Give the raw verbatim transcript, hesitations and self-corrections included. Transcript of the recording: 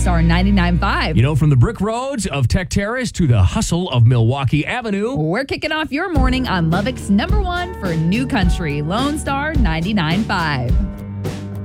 Star ninety-nine point five. You know, from the brick roads of Tech Terrace to the hustle of Milwaukee Avenue. We're kicking off your morning on Lubbock's number one for new country, Lone Star ninety-nine point five.